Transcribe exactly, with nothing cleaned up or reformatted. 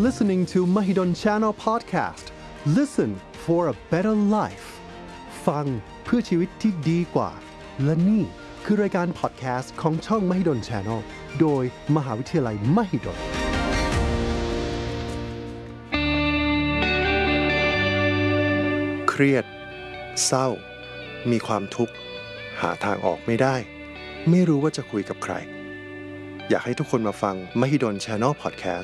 listening to Mahidol Channel Podcast. Listen for a better life. ฟังเพื่อชีวิตที่ดีกว่าและนี่คือรายการพอดแคสต์ของช่อง Mahidol Channel โดยมหาวิทยาลัย Mahidolเครียดเศร้ามีความทุกข์หาทางออกไม่ได้ไม่รู้ว่าจะคุยกับใครอยากให้ทุกคนมาฟัง Mahidol Channel Podcast